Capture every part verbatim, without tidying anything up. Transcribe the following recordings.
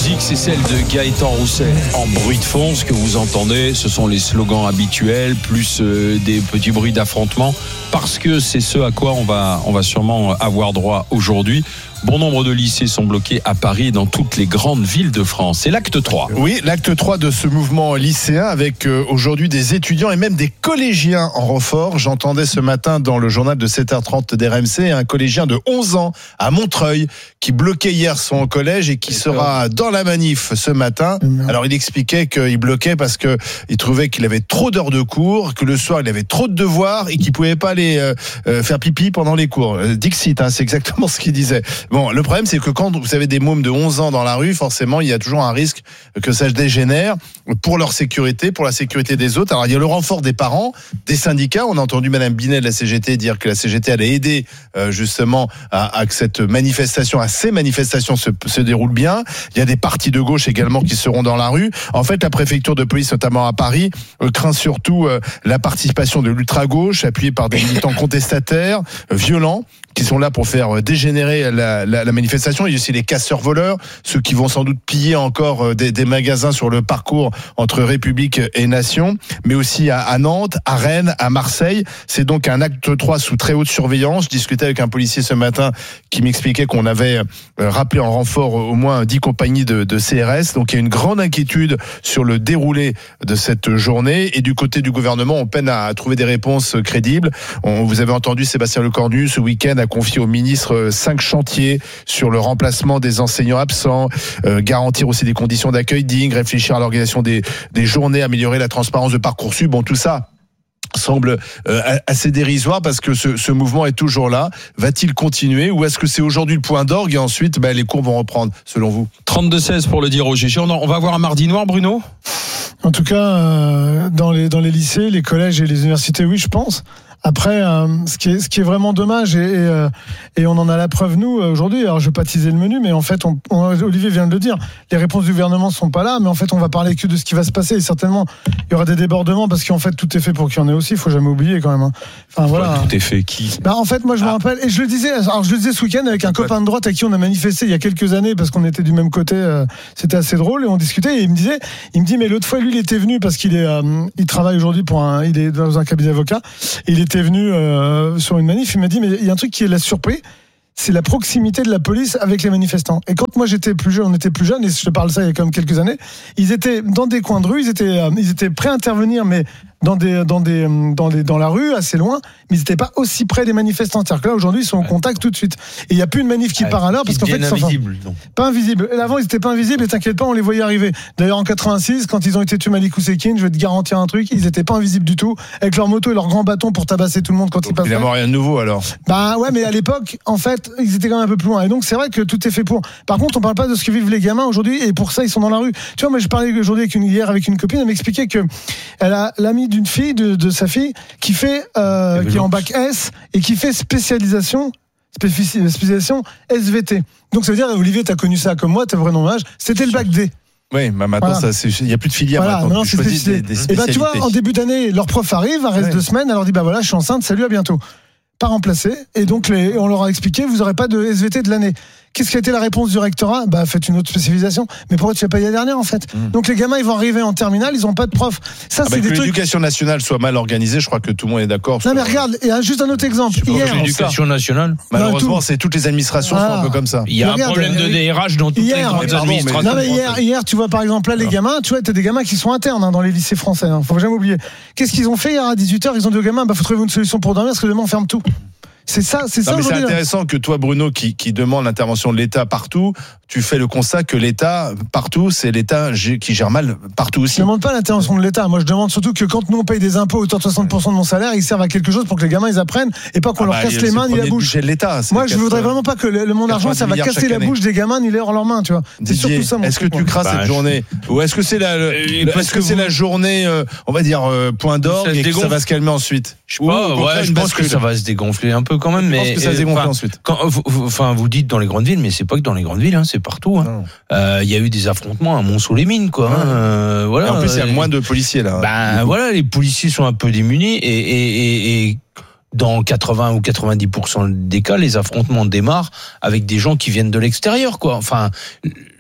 musique, c'est celle de Gaëtan Roussel. En bruit de fond, ce que vous entendez, ce sont les slogans habituels, plus euh, des petits bruits d'affrontement, parce que c'est ce à quoi on va, on va sûrement avoir droit aujourd'hui. Bon nombre de lycées sont bloqués à Paris et dans toutes les grandes villes de France. C'est l'acte trois. Oui, l'acte trois de ce mouvement lycéen avec euh, aujourd'hui des étudiants et même des collégiens en renfort. J'entendais ce matin dans le journal de sept heures trente d'R M C un collégien de onze ans à Montreuil qui bloquait hier son collège et qui sera dans la manif ce matin. Alors il expliquait qu'il bloquait parce que il trouvait qu'il avait trop d'heures de cours, que le soir il avait trop de devoirs et qu'il pouvait pas aller euh, euh, faire pipi pendant les cours. Dixit, hein, c'est exactement ce qu'il disait. Bon, le problème, c'est que quand vous avez des mômes de onze ans dans la rue, forcément, il y a toujours un risque que ça se dégénère pour leur sécurité, pour la sécurité des autres. Alors, il y a le renfort des parents, des syndicats. On a entendu Madame Binet de la C G T dire que la C G T allait aider euh, justement à, à que cette manifestation, à ces manifestations se, se déroulent bien. Il y a des partis de gauche également qui seront dans la rue. En fait, la préfecture de police, notamment à Paris, euh, craint surtout euh, la participation de l'ultra-gauche, appuyée par des militants contestataires, euh, violents, qui sont là pour faire dégénérer la, la, la manifestation. Il y a aussi les casseurs-voleurs, ceux qui vont sans doute piller encore des, des magasins sur le parcours entre République et Nation, mais aussi à, à Nantes, à Rennes, à Marseille. C'est donc un acte trois sous très haute surveillance. Je discutais avec un policier ce matin qui m'expliquait qu'on avait rappelé en renfort au moins dix compagnies de, de C R S. Donc il y a une grande inquiétude sur le déroulé de cette journée. Et du côté du gouvernement, on peine à trouver des réponses crédibles. On, vous avez entendu Sébastien Lecornu ce week-end a confié au ministre cinq chantiers sur le remplacement des enseignants absents, euh, garantir aussi des conditions d'accueil dignes, réfléchir à l'organisation des, des journées, améliorer la transparence de Parcoursup. Bon, tout ça semble euh, assez dérisoire parce que ce, ce mouvement est toujours là. Va-t-il continuer ou est-ce que c'est aujourd'hui le point d'orgue et ensuite bah, les cours vont reprendre selon vous? trente-deux seize pour le dire au G G. On, on va avoir un mardi noir, Bruno? En tout cas, euh, dans les dans les lycées, les collèges et les universités, oui, je pense. Après, euh, ce qui est ce qui est vraiment dommage et, et, euh, et on en a la preuve nous aujourd'hui. Alors, je vais pas teaser le menu, mais en fait, on, on, Olivier vient de le dire. Les réponses du gouvernement sont pas là, mais en fait, on va parler que de ce qui va se passer. Et certainement, il y aura des débordements parce qu'en fait, tout est fait pour qu'il y en ait aussi. Il faut jamais oublier quand même. Hein. Enfin voilà. Tout est fait. Qui bah, en fait, moi, je ah. me rappelle et je le disais. Alors, je le disais ce week-end avec un copain de droite à qui on a manifesté il y a quelques années parce qu'on était du même côté. Euh, c'était assez drôle et on discutait. Et il me disait, il me dit, mais l'autre fois, lui, il était venu parce qu'il est, euh, il travaille aujourd'hui pour un, il est dans un cabinet d'avocat. Et il était venu. Euh, sur une manif, il m'a dit mais il y a un truc qui l'a surpris, c'est la proximité de la police avec les manifestants. Et quand moi j'étais plus jeune, on était plus jeunes, et je te parle de ça il y a quand même quelques années, ils étaient dans des coins de rue, ils étaient, euh, ils étaient prêts à intervenir, mais dans des, dans des, dans des, dans la rue, assez loin, mais ils n'étaient pas aussi près des manifestants. C'est-à-dire que là, aujourd'hui, ils sont en contact tout de suite. Et il n'y a plus une manif qui ah, part à l'heure parce qu'en fait, ils sont invisibles. Pas invisibles. Avant, ils n'étaient pas invisibles et t'inquiète pas, on les voyait arriver. D'ailleurs, en quatre-vingt-six, quand ils ont été tués Malik Oussekine, je vais te garantir un truc, ils n'étaient pas invisibles du tout, avec leur moto et leur grand bâton pour tabasser tout le monde quand donc, ils passaient. Évidemment, rien de nouveau alors. Bah ouais, mais à l'époque, en fait, ils étaient quand même un peu plus loin. Et donc, c'est vrai que tout est fait pour. Par contre, on parle pas de ce que vivent les gamins aujourd'hui et pour ça, ils sont dans la rue. Tu vois, moi, je parlais aujourd'hui avec une, hier avec une copine, elle m'expliquait que elle a l'amie d'une fille de, de de sa fille qui fait euh, qui est en bac S et qui fait spécialisation spécialisation S V T. Donc ça veut dire, Olivier, t'as connu ça comme moi, t'as vrai nom âge, c'était le bac D. Oui, bah maintenant voilà. ça, il n'y a plus de filière. Voilà, maintenant. Non, Tu choisis des, des spécialités. Et bah tu vois, en début d'année, leur prof arrive, elle reste ouais. deux semaines, elle leur dit bah voilà, je suis enceinte, salut, à bientôt. Pas remplacé. Et donc les, on leur a expliqué, vous n'aurez pas de S V T de l'année. Qu'est-ce qui a été la réponse du rectorat? Bah, faites une autre spécialisation. Mais pourquoi tu fais pas l'année dernière, en fait? Mmh. Donc, les gamins, ils vont arriver en terminale, ils ont pas de prof. Ça, ah c'est bah, des que trucs. L'éducation nationale soit mal organisée, je crois que tout le monde est d'accord. Non, mais regarde, il y a juste un autre exemple. Hier, l'éducation nationale. Malheureusement, non, c'est toutes les administrations ah. sont un peu comme ça. Il y a regarde, un problème de D R H dans toutes hier, les grandes administrations. Non, mais hier, hier, tu vois, par exemple, là, les gamins, tu vois, t'as des gamins qui sont internes, hein, dans les lycées français, hein. Faut jamais oublier. Qu'est-ce qu'ils ont fait hier à dix-huit heures? Ils ont dit aux gamins, bah, faut trouver une solution pour dormir parce que demain, on ferme tout. C'est ça, c'est ça. Non, mais c'est intéressant que toi, Bruno, qui, qui demande l'intervention de l'État partout, tu fais le constat que l'État partout, c'est l'État qui gère mal partout aussi. Je ne demande pas l'intervention de l'État. Moi, je demande surtout que quand nous on paye des impôts autour de soixante pour cent de mon salaire, ils servent à quelque chose pour que les gamins ils apprennent et pas qu'on ah leur bah, casse les mains ni la bouche. De l'État, moi, je ne voudrais vraiment pas que le, le, mon argent ça va casser la bouche des gamins ni leur leurs mains, tu vois. C'est surtout ça. Est-ce que tu crains cette journée ou est-ce que c'est la, est-ce que c'est la journée, on va dire point d'orgue et que ça va se calmer ensuite? Je pense que ça va se dégonfler un peu quand même, mais Enfin, ensuite. Quand, enfin, vous dites dans les grandes villes, mais c'est pas que dans les grandes villes, hein, c'est partout. Hein. Euh, il y a eu des affrontements à Mont-sous-les-Mines, quoi. Hein, euh, voilà. Et en plus, il y a moins de policiers là. Ben voilà, les policiers sont un peu démunis et, et, et, et dans quatre-vingts ou quatre-vingt-dix pour cent des cas, les affrontements démarrent avec des gens qui viennent de l'extérieur, quoi. Enfin.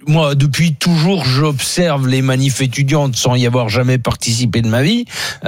moi, depuis toujours, j'observe les manifs étudiantes sans y avoir jamais participé de ma vie.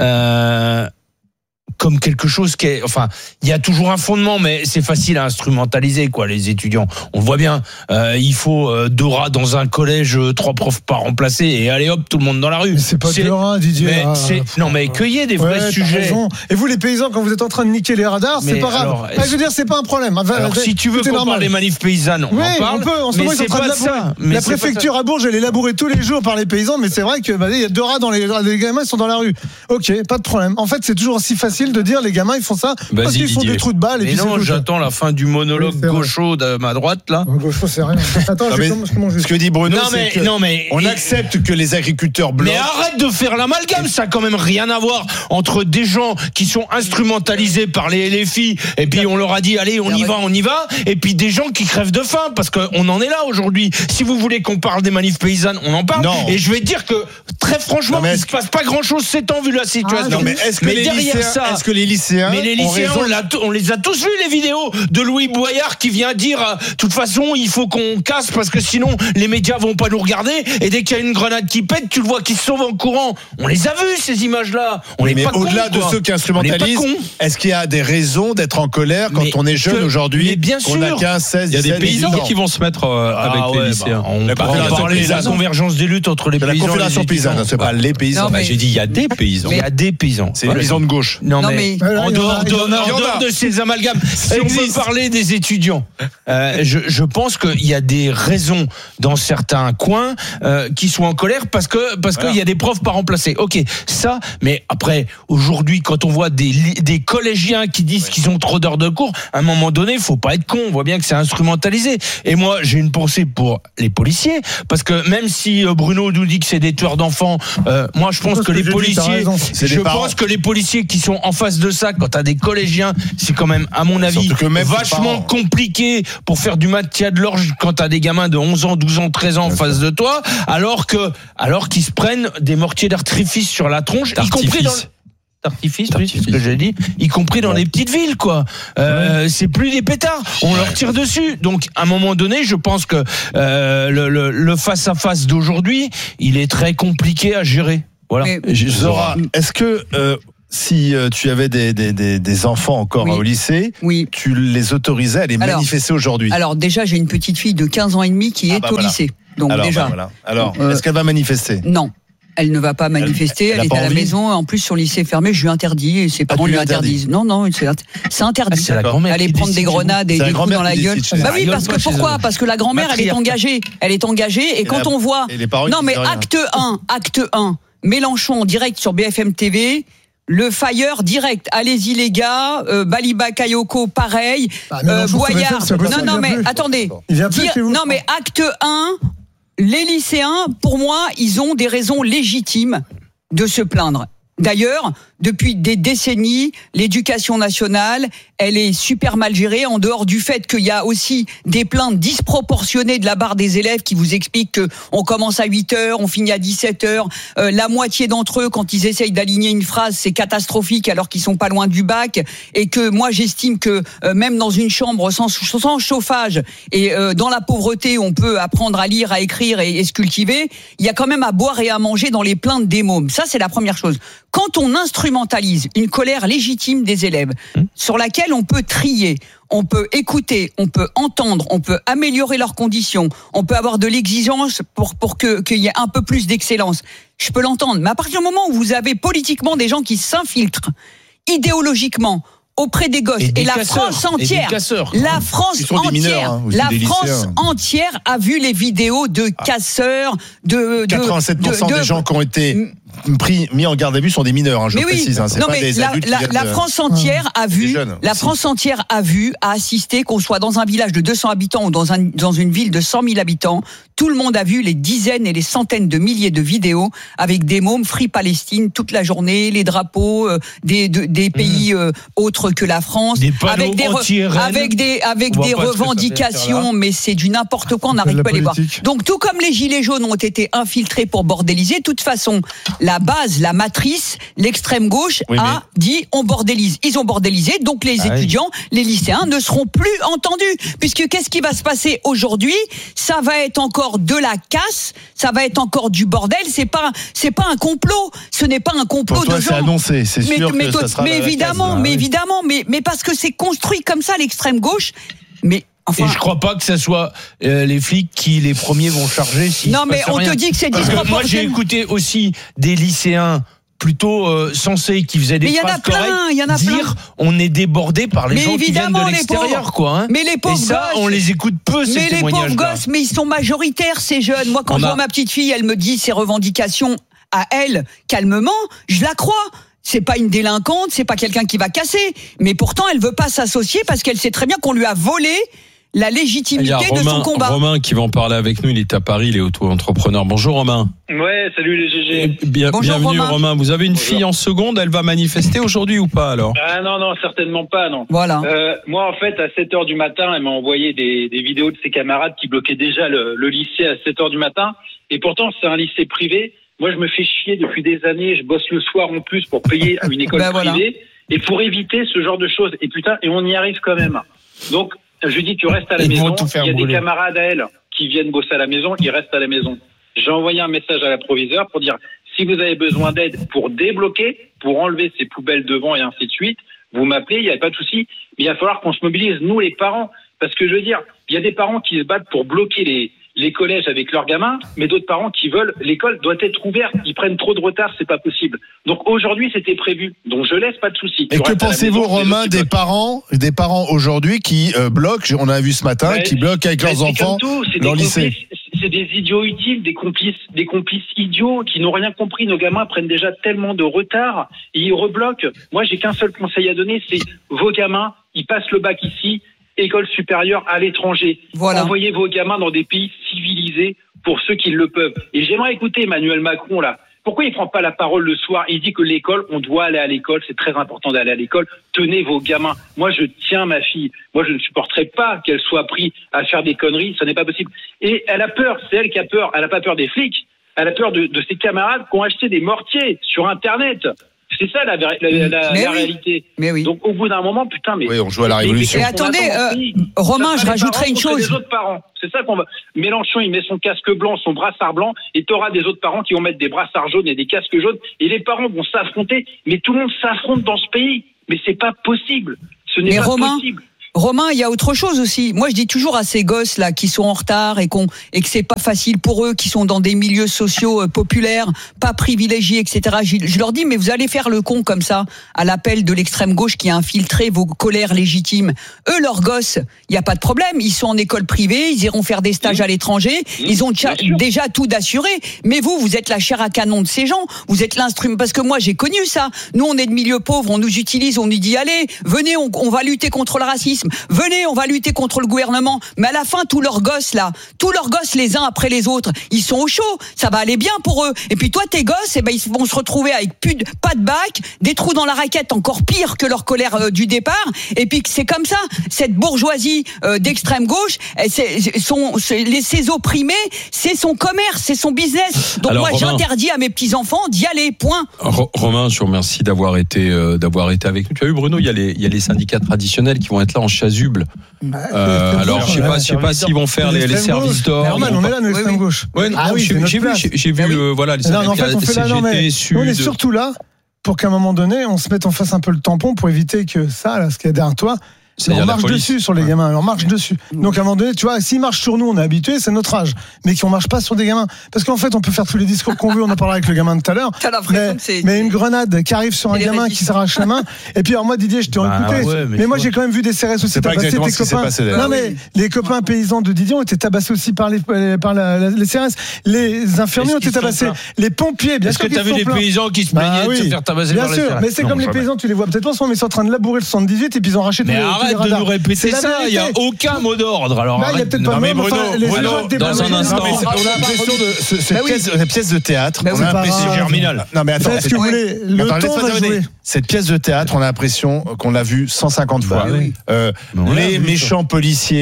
Euh, comme quelque chose qui est, enfin, il y a toujours un fondement, mais c'est facile à instrumentaliser, quoi, les étudiants. On le voit bien, euh, il faut euh, deux rats dans un collège, euh, trois profs pas remplacés, et allez hop, tout le monde dans la rue. Mais c'est pas deux rats, Didier. Mais ah, c'est, non, mais cueillez des vrais ouais, sujets. Raison. Et vous, les paysans, quand vous êtes en train de niquer les radars, Mais c'est pas grave. alors, Ah, je veux dire, c'est pas un problème. Enfin, Alors, si tu veux qu'on parle des manifs paysannes, on oui, en parle. on peut. En ce mais moment, ils sont c'est en train pas de labourer. ça. Mais La c'est préfecture pas ça. à Bourges, elle est labourée tous les jours par les paysans, mais c'est vrai que bah, il y a deux rats dans les, les gamins, ils sont dans la rue. Ok, pas de problème. En fait, c'est toujours aussi facile de dire les gamins, ils font ça Vas-y, parce qu'ils font Didier. des trous de balles. Et Mais puis non, c'est tout. j'attends la fin du monologue Oui, c'est vrai. gaucho de ma droite, là. Oh, gaucho, c'est rien. Attends, Non, je mais comment, comment je... Ce que dit Bruno, Non, mais, c'est que non, mais. on et- accepte que les agriculteurs bloquent. Mais arrête de faire l'amalgame, ça a quand même rien à voir entre des gens qui sont instrumentalisés par les L F I et puis on leur a dit allez on y va, on y va, et puis des gens qui crèvent de faim parce qu'on en est là aujourd'hui. Si vous voulez qu'on parle des manifs paysannes, on en parle. Non. Et je vais te dire que très franchement, Non, mais il est-ce se passe pas grand chose ces temps vu la situation. Non, mais est-ce que, Mais les derrière lycéens, ça, est-ce que les lycéens mais les ont lycéens, raison on, l'a- on les a tous vus, les vidéos de Louis Boyard qui vient dire euh, de toute façon, il faut qu'on casse parce que sinon les médias vont pas nous regarder. Et dès qu'il y a une grenade qui pète, tu le vois qui se sauve en courant. On les a vus, ces images-là. On Oui, est mais pas au-delà cons, de quoi. ceux qui On est instrumentalisent, pas cons. est-ce qu'il y a des raisons d'être en colère quand Mais on est jeune que- aujourd'hui, mais bien qu'on a sûr. quinze, seize, Il y a des dix-sept, paysans dix-huit ans qui vont se mettre euh, Ah avec ouais, les lycéens. bah, on la va Confédération parler de la paysanne. convergence des luttes entre les C'est la paysans et les Confédération étudiants. paysanne, c'est pas les paysans. Non, mais- J'ai dit il y a des paysans. Mais- Il y a des paysans. C'est les paysans de gauche. Non, Non, mais, mais- Voilà, en il y en a, dehors, de, il y en a, en il y en a. dehors de ces amalgames, si on existe. veut parler des étudiants, euh, je, je pense qu'il y a des raisons dans certains coins euh, qui sont en colère parce que parce Voilà. qu'il y a des profs pas remplacés. Ok, ça. Mais après, aujourd'hui, quand on voit des li- des collégiens qui disent qu'ils ont trop d'heures de cours, à un moment donné, faut pas être con. On voit bien que c'est instrumentalisé. Et moi, j'ai une pensée pour les policiers parce que même si euh, Bruno nous dit que c'est des tueurs d'enfants, euh, moi, je pense C'est que ce les que j'ai dit, t'as policiers, raison. C'est des je parents. pense que les policiers qui sont en face de ça, quand t'as des collégiens, c'est quand même, à mon avis, Surtout que même les vachement parents. compliqué pour faire du maintien de l'orge quand t'as des gamins de onze ans, douze ans, treize ans en face de toi, alors que, alors qu'ils se prennent des mortiers d'artifice sur la tronche, y compris dans le... Artifice, oui, c'est ce que j'ai dit, y compris dans les petites villes, quoi. Euh, c'est plus des pétards, on leur tire dessus. Donc, à un moment donné, je pense que euh, le, le, le face-à-face d'aujourd'hui, il est très compliqué à gérer. Voilà. Mais- Zora, est-ce que euh, si euh, tu avais des, des, des, des enfants encore Oui. au lycée, Oui. tu les autorisais à aller Alors- manifester aujourd'hui? Alors déjà, j'ai une petite fille de quinze ans et demi qui Ah est bah au voilà. lycée. Donc Alors, déjà, bah voilà. Alors, Euh, est-ce qu'elle va manifester? non. Elle ne va pas manifester, elle elle, a est pas à la envie maison. En plus, sur le lycée fermé, je lui interdis et ses parents tu lui lui interdis. interdisent. Non, non, c'est c'est interdit. Ah, c'est la grand-mère Aller qui prendre des décide chez vous. grenades et C'est la des coups grand-mère dans la qui gueule. décide chez Bah vous. oui, Ça parce rigole que pas chez pourquoi eux. Parce que la grand-mère, elle est Matriarcat. engagée. Elle est engagée et Et quand la- on voit. et les parents, ils Non, mais disent rien. acte un, acte un. Mélenchon en direct sur B F M T V. Le Fire direct, allez-y les gars, euh, Baliba Kayoko pareil, Bah, Mélenchon, euh, sur Boyard. B F M, c'est pas Non ça, non il vient mais plus. attendez, Il vient plus Dire- chez vous. non mais acte un, les lycéens, pour moi, ils ont des raisons légitimes de se plaindre. D'ailleurs, depuis des décennies, l'éducation nationale, elle est super mal gérée, en dehors du fait qu'il y a aussi des plaintes disproportionnées de la part des élèves qui vous expliquent que on commence à huit heures, on finit à dix-sept heures. Euh, la moitié d'entre eux, quand ils essayent d'aligner une phrase, c'est catastrophique alors qu'ils sont pas loin du bac. Et que moi, j'estime que euh, même dans une chambre sans, sans chauffage et euh, dans la pauvreté, on peut apprendre à lire, à écrire et, et se cultiver. Il y a quand même à boire et à manger dans les plaintes des mômes. Ça, c'est la première chose. Quand on instrumentalise une colère légitime des élèves, mmh. sur laquelle on peut trier, on peut écouter, on peut entendre, on peut améliorer leurs conditions, on peut avoir de l'exigence pour pour que qu'il y ait un peu plus d'excellence. Je peux l'entendre, mais à partir du moment où vous avez politiquement des gens qui s'infiltrent idéologiquement auprès des gosses Et, des et la casseurs, France entière, et des casseurs. la France Ils sont des entière, mineurs, hein, aussi la des France lycéens. entière a vu les vidéos de casseurs, de, de quatre-vingt-sept pour cent de- de- des gens qui ont été pris, mis en garde à vue sont des mineurs, hein, je mais oui, précise. Hein, c'est non pas mais des la, adultes qui la, viennent la de- France entière a vu, Des jeunes la aussi. France entière a vu, a assisté, qu'on soit dans un village de deux cents habitants ou dans un dans une ville de cent mille habitants, tout le monde a vu les dizaines et les centaines de milliers de vidéos avec des mômes Free Palestine toute la journée, les drapeaux euh, des de, des pays euh, autres que la France, Des panneaux avec des re- anti-R N. avec des avec On voit des pas ce que ça fait revendications, faire là. mais c'est du n'importe quoi, on C'est n'arrive de la pas à les voir. politique. Donc tout comme les gilets jaunes ont été infiltrés pour bordéliser, de toute façon, la base, la matrice, l'extrême gauche Oui, a dit on bordélise. Ils ont bordélisé, donc les Ah étudiants, oui. les lycéens ne seront plus entendus. Puisque qu'est-ce qui va se passer aujourd'hui? Ça va être encore de la casse, ça va être encore du bordel. C'est pas, c'est pas un complot. Ce n'est pas un complot Pour toi, de c'est gens. annoncé, c'est Mais, sûr mais, que toi- ça sera mais la- la évidemment, case, là. mais évidemment, mais, mais parce que c'est construit comme ça l'extrême gauche. Mais enfin. Et je crois pas que ça soit euh, les flics qui les premiers vont charger. s'il Non se mais passe on rien. te dit que c'est Parce que moi j'ai disproportionné. écouté aussi des lycéens plutôt euh, sensés qui faisaient des Mais il y en a phrases plein, correctes il y en a plein. dire on est débordé par les Mais gens qui viennent évidemment, de les l'extérieur pauvres. quoi. Hein. Mais les pauvres Et ça gosses. on les écoute peu ces Mais les pauvres témoignages-là. gosses, mais ils sont majoritaires ces jeunes. Moi, quand On je a- vois ma petite fille, elle me dit ses revendications à elle, calmement, je la crois. C'est pas une délinquante, c'est pas quelqu'un qui va casser. Mais pourtant, elle veut pas s'associer parce qu'elle sait très bien qu'on lui a volé la Il y légitimité a de Romain, son combat. Romain qui va en parler avec nous. Il est à Paris, il est auto-entrepreneur. Bonjour Romain. Ouais, salut les G G. Bien, Bonjour, bienvenue Romain. Romain. Vous avez une Bonjour. fille en seconde, elle va manifester aujourd'hui ou pas alors? Ah non, non, certainement pas, non. Voilà. Euh, moi, en fait, à sept heures du matin, elle m'a envoyé des, des vidéos de ses camarades qui bloquaient déjà le, le lycée à sept heures du matin. Et pourtant, c'est un lycée privé. Moi, je me fais chier depuis des années. Je bosse le soir en plus pour payer à une école Ben voilà. privée. Et pour éviter ce genre de choses. Et putain, et on y arrive quand même. Donc, je dis, tu restes à la Ils vont maison. tout faire Il y a brûler. des camarades à elle qui viennent bosser à la maison. Ils restent à la maison. J'ai envoyé un message à la proviseure pour dire, si vous avez besoin d'aide pour débloquer, pour enlever ces poubelles devant et ainsi de suite, vous m'appelez, il n'y a pas de souci. Mais il va falloir qu'on se mobilise, nous les parents. Parce que je veux dire, il y a des parents qui se battent pour bloquer les, les collèges avec leurs gamins, mais d'autres parents qui veulent, l'école doit être ouverte. Ils prennent trop de retard, c'est pas possible. Donc aujourd'hui, c'était prévu. Donc je laisse, pas de souci. Et Tu que restes à la pensez-vous, maison, c'est Romain, eux qui des bloquent. parents, des parents aujourd'hui qui euh, bloquent, on a vu ce matin, Ouais, qui bloquent avec Mais leurs c'est enfants comme tout, c'est des leur lycée. complices, c'est des idiots utiles, des complices, des complices idiots qui n'ont rien compris. Nos gamins prennent déjà tellement de retard et ils rebloquent. Moi, j'ai qu'un seul conseil à donner, c'est vos gamins, ils passent le bac ici, école supérieure à l'étranger. Voilà. Envoyez vos gamins dans des pays civilisés pour ceux qui le peuvent. Et j'aimerais écouter Emmanuel Macron là. Pourquoi il prend pas la parole le soir? Il dit que l'école, on doit aller à l'école, c'est très important d'aller à l'école. Tenez vos gamins. Moi, je tiens ma fille. Moi, je ne supporterai pas qu'elle soit prise à faire des conneries. Ça n'est pas possible. Et elle a peur. C'est elle qui a peur. Elle n'a pas peur des flics. Elle a peur de, de ses camarades qui ont acheté des mortiers sur Internet. C'est ça la, la, la, la, Mais la oui. réalité. Mais oui. Donc, au bout d'un moment, putain, mais. Oui, on joue à la mais- révolution. mais Et qu'est-ce qu'on attendez, attend dans ce euh, pays? Romain, Ça je sera les rajouterai parents une contre chose. les autres parents. C'est ça qu'on va. Mélenchon, il met son casque blanc, son brassard blanc, et tu auras des autres parents qui vont mettre des brassards jaunes et des casques jaunes, et les parents vont s'affronter. Mais tout le monde s'affronte dans ce pays. Mais c'est pas possible. Ce n'est Mais pas Romain, possible. Romain, il y a autre chose aussi. Moi, je dis toujours à ces gosses là qui sont en retard et qu'on et que c'est pas facile pour eux, qui sont dans des milieux sociaux euh, populaires, pas privilégiés, et cetera. Je, je leur dis, mais vous allez faire le con comme ça à l'appel de l'extrême gauche qui a infiltré vos colères légitimes. Eux, leurs gosses, il y a pas de problème. Ils sont en école privée, ils iront faire des stages à l'étranger, ils ont déjà, bien sûr. déjà tout d'assuré. Mais vous, vous êtes la chair à canon de ces gens. Vous êtes l'instrument. Parce que moi, j'ai connu ça. Nous, on est de milieux pauvres, on nous utilise, on nous dit, allez, venez, on, on va lutter contre le racisme. Venez, on va lutter contre le gouvernement. Mais à la fin, tous leurs gosses, là, tous leurs gosses, les uns après les autres, ils sont au chaud. Ça va aller bien pour eux. Et puis toi, tes gosses, eh ben, ils vont se retrouver avec plus de, pas de bac, des trous dans la raquette encore pire que leur colère euh, du départ. Et puis c'est comme ça. Cette bourgeoisie euh, d'extrême gauche, eh, c'est, son, c'est, les, ses opprimés, c'est son commerce, c'est son business. Donc Alors, moi, Romain- j'interdis à mes petits-enfants d'y aller, point. Ro- Romain, je vous remercie d'avoir été euh, d'avoir été avec nous. Tu as vu Bruno, il y a les il y a les syndicats traditionnels qui vont être là en chasuble. Euh, alors je sais pas, je sais pas s'ils vont faire les, les services d'or. Normal, on est là, nous, l'extrême gauche. Ouais, non, Ah oui, j'ai c'est notre j'ai vu, place. j'ai j'ai vu Ah oui. euh, voilà les Non, mais en fait, on fait là, non, mais C G T, Sud. nous, on est surtout là pour qu'à un moment donné, on se mette en face un peu le tampon pour éviter que ça, là, ce qu'il y a derrière toi, C'est-à-dire on la marche police. dessus sur les gamins, on marche dessus. Donc à un moment donné, tu vois, s'ils marchent sur nous, on est habitué, c'est notre âge, mais qu'on marche pas sur des gamins, parce qu'en fait, on peut faire tous les discours qu'on veut, on en parlera avec le gamin tout à l'heure. T'as l'impression Mais, que c'est. mais une grenade qui arrive sur un C'est les gamin qui résistants. s'arrache la main. Et puis alors moi Didier, je t'ai Bah, écouté, ouais, mais mais, tu moi vois. j'ai quand même vu des C R S aussi C'est pas tabasser exactement tes ce qui s'est copains. passé, d'ailleurs. Non mais les copains paysans de Didier ont été tabassés aussi par les par la, la- les C R S. Les infirmiers Est-ce ont qu'ils été sont tabassés. pleins Les pompiers, bien Est-ce sûr que t'as qu'ils vu sont les pleins. paysans qui se Bah plaignaient de oui. se faire tabasser Bien par les sûr, terres? mais c'est Non, comme les jamais. paysans, tu les vois peut-être pas en ce moment, mais ils sont en train de labourer le soixante-dix-huit et puis ils ont racheté tous Mais les- tous les arrête de radars. nous répéter C'est la ça, il n'y a vérité. aucun mot d'ordre. Alors Bah, il y a arrête. peut-être Non, pas de mais mot, mais Bruno, enfin, les Bruno, gens dans un débrouillent. instant. Non, mais c'est- on a l'impression de ce- cette Bah oui. pièce, cette pièce de théâtre. Bah on oui. a C'est pas l'impression. grave. Germinal. Non mais attends, Faites ce que vous voulez. Le Attends, temps laisse-moi va terminer. jouer. Cette pièce de théâtre, on a l'impression qu'on l'a vue cent cinquante fois. Bah oui. Euh, Mais on l'a les vu, méchants policiers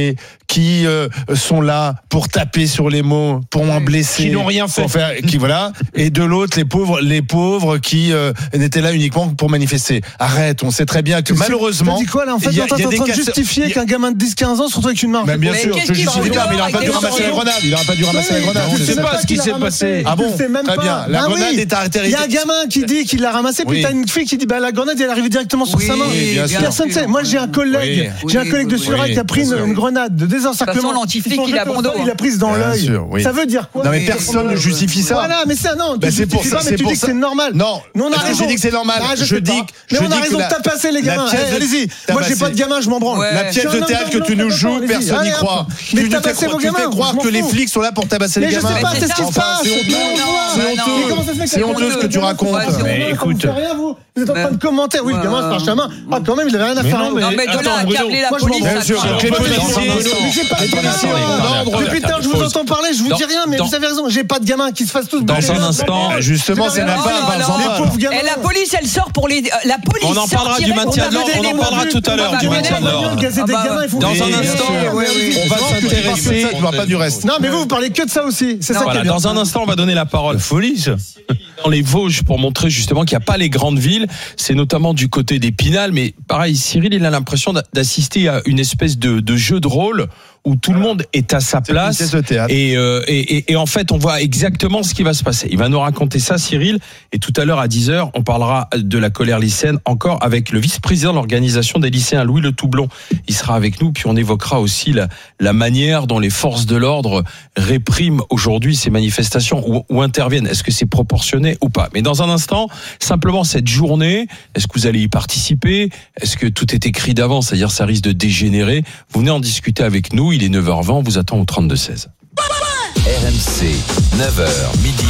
qui euh, sont là pour taper sur les mots, pour en blesser, Qui n'ont rien fait. pour faire, qui voilà, et de l'autre les pauvres, les pauvres qui euh, n'étaient là uniquement pour manifester. Arrête, on sait très bien que malheureusement. Tu dis quoi là en fait? il y a- T'es il y a en des train de casseurs- justifier il y a- qu'un gamin de dix quinze ans se retrouve avec une marche. Mais bien Mais sûr, qu'est-ce je qu'il justifie parle pas, mais il n'aurait pas avec dû des ramasser la gens grenade. Il n'aurait pas dû ramasser la grenade. je c'est sais ça. pas ce qui s'est passé. Ah bon? Tu sais même Très pas. bien. La Ah grenade oui. est arrêtée. Il y a un gamin qui dit qu'il l'a ramassé, puis Oui. t'as une fille qui dit bah la grenade elle est arrivée directement sur Oui, sa main. Oui, bien sûr. Personne ne sait. Moi j'ai un collègue, Oui. j'ai un Oui, collègue de oui, Surail oui, qui a pris bien une, sûr. une grenade de De désencerclement. toute façon, l'antiflic, Ils sont il a jetés au sol, bandeau. Il a prise dans Bien l'œil. sûr, oui. Ça veut dire quoi? Non mais Oui. personne ne justifie ça. Voilà, mais ça non, tu Ben, c'est pour justifies ça- pas, mais c'est tu pour dis que ça- c'est normal. Non, mais on a est-ce que raison. j'ai dit que c'est normal? Ah, Je sais dis pas. que- mais je on a dis que raison de la- tabasser les la gamins. pièce Eh, de- Allez-y. t'as Moi j'ai passé- pas de gamin, je m'en branle. Ouais. La pièce Je suis de un théâtre homme que tu blanc, nous blanc, joues, allez-y. personne n'y Allez, croit. hop. Tu Mais nous fais tabassez croire- vos tu fais gamins, croire je m'en que les fous. flics sont là pour tabasser les Mais je gamins. sais pas, c'est ce qui se Enfin, passe. c'est honteux. Mais on voit. C'est Mais honteux. Mais comment ça se fait C'est qu'un honteux ce que gamin- tu racontes. Ouais, c'est Mais Mais écoute, écoute, rien vous. Vous êtes en train de commenter. Oui, le gamin se marche la main. Ah quand même, il avait rien à Mais faire. non, hein. mais- Non, mais de Attends, là à Bruno. câbler la Moi, je m'en police, Bien ça sûr, change. donc les Dans un policiers, instant, Mais j'ai pas de Les gamin. policiers, ordre. Depuis tout à l'heure, je vous entends parler, je vous dis rien, mais Dans- vous avez raison. J'ai pas de gamin qui se fasse tous Dans bouger. un instant, Justement, c'est même Non, pas non, par non. exemple. Les pauvres gamins. Et la police, elle sort pour les. euh, La police. On en parlera sort du direct maintien pour de l'ordre, taper on les en mots. parlera tout à l'heure du Tu maintien de vois, l'ordre. gazer Ah des bah, gamins, ils font Dans des- un Oui, bien instant, sûr, oui, oui. on va s'intéresser. Tu vois pas du reste. Non, mais vous, vous parlez que de ça aussi. C'est ça qui Voilà, est bien. dans un instant, on va donner la parole. Folie, ça. Dans les Vosges, pour montrer justement qu'il n'y a pas les grandes villes, c'est notamment du côté d'Épinal, mais pareil, Cyril, il a l'impression d'a- d'assister à une espèce de, de jeu de rôle où tout le monde est à sa C'est une place. pièce de théâtre. Et, euh, et, et, et en fait, on voit exactement ce qui va se passer. Il va nous raconter ça, Cyril. Et tout à l'heure, à dix heures, on parlera de la colère lycéenne encore avec le vice-président de l'organisation des lycéens, Louis Le Toublon. Il sera avec nous, puis on évoquera aussi la, la manière dont les forces de l'ordre répriment aujourd'hui ces manifestations ou, ou interviennent. Est-ce que c'est proportionné ou pas? Mais dans un instant, simplement cette journée, est-ce que vous allez y participer? Est-ce que tout est écrit d'avance, c'est-à-dire ça risque de dégénérer? Vous venez en discuter avec nous, il est neuf heures vingt, on vous attend au trente-deux seize. R M C, neuf heures midi,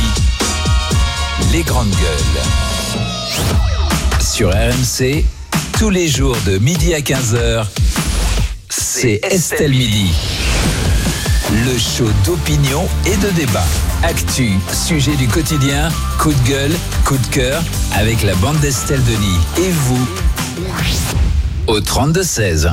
les grandes gueules. Sur R M C, tous les jours de midi à quinze heures, c'est Estelle Midi. Le show d'opinion et de débat. Actu, sujet du quotidien, coup de gueule, coup de cœur, avec la bande d'Estelle Denis. Et vous, au trente-deux seize.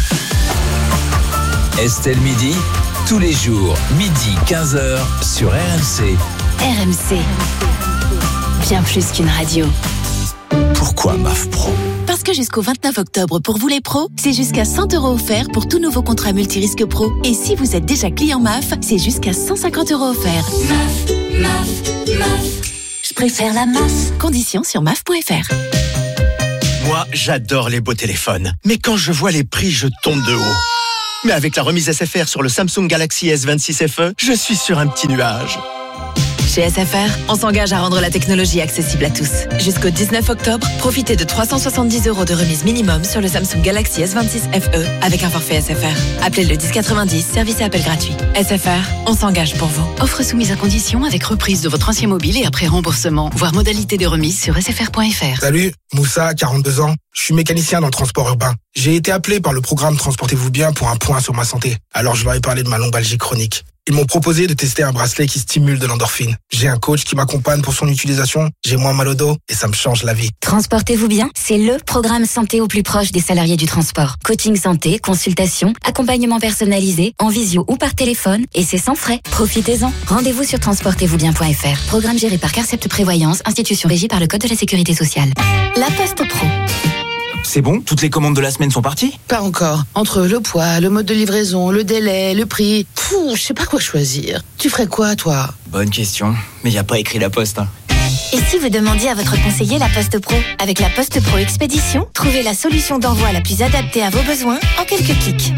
Estelle Midi, tous les jours, midi quinze heures, sur R M C. R M C. Bien plus qu'une radio. Pourquoi M A F Pro ? Parce que jusqu'au vingt-neuf octobre, pour vous les pros, c'est jusqu'à cent euros offerts pour tout nouveau contrat multirisque pro. Et si vous êtes déjà client M A F, c'est jusqu'à cent cinquante euros offerts. M A F, M A F, M A F. Je préfère la M A F. Conditions sur M A F point F R. Moi, j'adore les beaux téléphones. Mais quand je vois les prix, je tombe de haut. Mais avec la remise S F R sur le Samsung Galaxy S vingt-six F E, je suis sur un petit nuage. Chez S F R, on s'engage à rendre la technologie accessible à tous. Jusqu'au dix-neuf octobre, profitez de trois cent soixante-dix euros de remise minimum sur le Samsung Galaxy S vingt-six F E avec un forfait S F R. Appelez le dix quatre-vingt-dix, service et appel gratuit. S F R, on s'engage pour vous. Offre soumise à condition avec reprise de votre ancien mobile et après remboursement. Voir modalité de remise sur S F R point F R. Salut, Moussa, quarante-deux ans. Je suis mécanicien dans le transport urbain. J'ai été appelé par le programme Transportez-vous bien pour un point sur ma santé. Alors je leur ai parlé de ma lombalgie chronique. Ils m'ont proposé de tester un bracelet qui stimule de l'endorphine. J'ai un coach qui m'accompagne pour son utilisation. J'ai moins mal au dos et ça me change la vie. Transportez-vous bien, c'est le programme santé au plus proche des salariés du transport. Coaching santé, consultation, accompagnement personnalisé, en visio ou par téléphone, et c'est sans frais. Profitez-en. Rendez-vous sur transportez vous bien point F R. Programme géré par Carcept Prévoyance, institution régie par le Code de la Sécurité sociale. La Poste Pro. C'est bon? Toutes les commandes de la semaine sont parties? Pas encore. Entre le poids, le mode de livraison, le délai, le prix, Pouh, je sais pas quoi choisir. Tu ferais quoi, toi? Bonne question. Mais y a pas écrit la poste, hein. Et si vous demandiez à votre conseiller La Poste Pro? Avec La Poste Pro Expédition, trouvez la solution d'envoi la plus adaptée à vos besoins en quelques clics.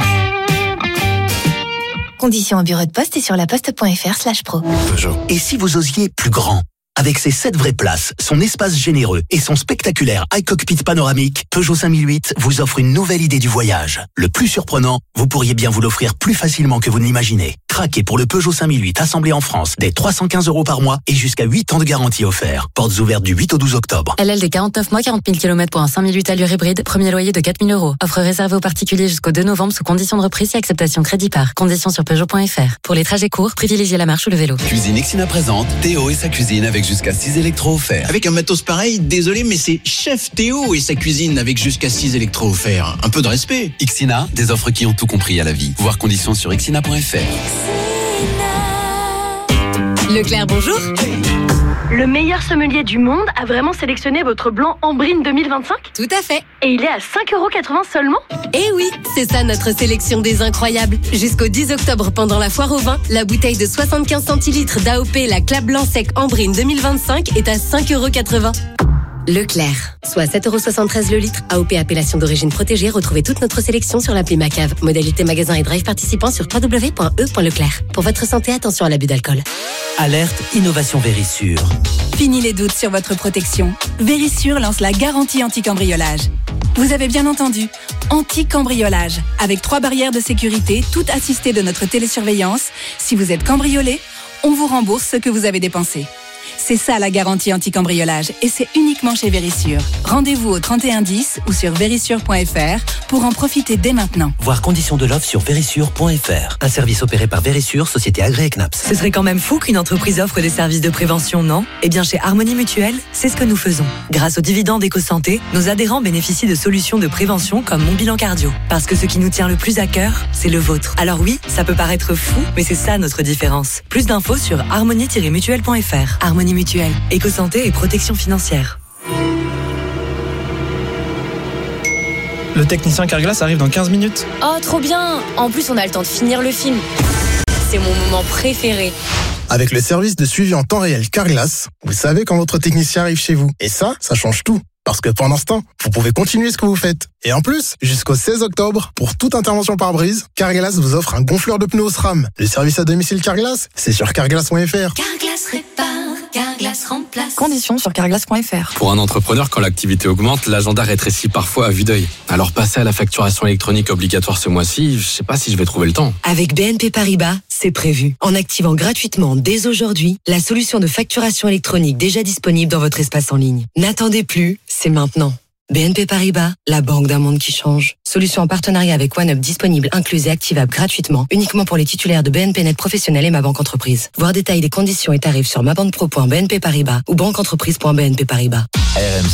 Conditions au bureau de poste et sur laposte point F R slash pro. Et si vous osiez plus grand? Avec ses sept vraies places, son espace généreux et son spectaculaire iCockpit panoramique, Peugeot cinq mille huit vous offre une nouvelle idée du voyage. Le plus surprenant, vous pourriez bien vous l'offrir plus facilement que vous ne l'imaginez. Craquez pour le Peugeot cinq mille huit assemblé en France dès trois cent quinze euros par mois et jusqu'à huit ans de garantie offert. Portes ouvertes du huit au douze octobre. L L D quarante-neuf mois, quarante mille kilomètres pour un cinq mille huit allure hybride. Premier loyer de quatre mille euros. Offre réservée aux particuliers jusqu'au deux novembre sous conditions de reprise et acceptation crédit par. Conditions sur Peugeot point F R. Pour les trajets courts, privilégiez la marche ou le vélo. Cuisine Ixina présente Théo et sa cuisine avec jusqu'à six électros offerts. Avec un matos pareil, désolé, mais c'est Chef Théo et sa cuisine avec jusqu'à six électros offerts. Un peu de respect. Ixina, des offres qui ont tout compris à la vie. Voir conditions sur ixina point F R. Leclerc, bonjour. Le meilleur sommelier du monde a vraiment sélectionné votre blanc Ambrine deux mille vingt-cinq ? Tout à fait. Et il est à cinq euros quatre-vingts seulement ? Eh oui, c'est ça notre sélection des incroyables. Jusqu'au dix octobre, pendant la foire au vin, la bouteille de soixante-quinze centilitres d'A O P, la Clap Blanc Sec Ambrine deux mille vingt-cinq est à cinq euros quatre-vingts. Leclerc, soit sept euros soixante-treize le litre. A O P appellation d'origine protégée. Retrouvez toute notre sélection sur l'appli Macave. Modalité magasin et drive participants sur w w w point e point leclerc. Pour votre santé, attention à l'abus d'alcool. Alerte Innovation Vérissure. Fini les doutes sur votre protection. Vérissure lance la garantie anti-cambriolage. Vous avez bien entendu, anti-cambriolage. Avec trois barrières de sécurité, toutes assistées de notre télésurveillance. Si vous êtes cambriolé, on vous rembourse ce que vous avez dépensé. C'est ça la garantie anti-cambriolage et c'est uniquement chez Vérissure. Rendez-vous au trente et un dix ou sur vérissure point F R pour en profiter dès maintenant. Voir conditions de l'offre sur vérissure point F R. Un service opéré par Vérissure, société agréée C N A P S. Ce serait quand même fou qu'une entreprise offre des services de prévention, non ? Eh bien chez Harmonie Mutuelle, c'est ce que nous faisons. Grâce aux dividendes EcoSanté, nos adhérents bénéficient de solutions de prévention comme Mon Bilan Cardio. Parce que ce qui nous tient le plus à cœur, c'est le vôtre. Alors oui, ça peut paraître fou, mais c'est ça notre différence. Plus d'infos sur harmonie tiret mutuelle point F R. Harmonie Mutuelle, éco-santé et protection financière. Le technicien Carglass arrive dans quinze minutes. Oh, trop bien! En plus, on a le temps de finir le film. C'est mon moment préféré. Avec le service de suivi en temps réel Carglass, vous savez quand votre technicien arrive chez vous. Et ça, ça change tout. Parce que pendant ce temps, vous pouvez continuer ce que vous faites. Et en plus, jusqu'au seize octobre, pour toute intervention par brise, Carglass vous offre un gonfleur de pneus au SRAM. Le service à domicile Carglass, c'est sur carglass point F R. Carglass répare, Carglass remplace. Conditions sur carglass point F R. Pour un entrepreneur, quand l'activité augmente, l'agenda rétrécit parfois à vue d'œil. Alors passer à la facturation électronique obligatoire ce mois-ci, je sais pas si je vais trouver le temps. Avec B N P Paribas, c'est prévu. En activant gratuitement dès aujourd'hui la solution de facturation électronique déjà disponible dans votre espace en ligne. N'attendez plus, c'est maintenant. B N P Paribas, la banque d'un monde qui change. Solution en partenariat avec OneUp disponible, incluse et activable gratuitement, uniquement pour les titulaires de B N P Net Professionnel et Ma Banque Entreprise. Voir détail des conditions et tarifs sur mabanquepro point b n p paribas ou banque entreprise point b n p paribas. R M